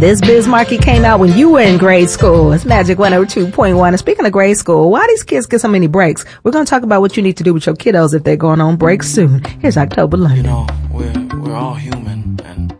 This Biz Markie came out when you were in grade school. It's Magic 102.1. And speaking of grade school, why these kids get so many breaks? We're going to talk about what you need to do with your kiddos if they're going on break soon. Here's October London. You know, we're all human, and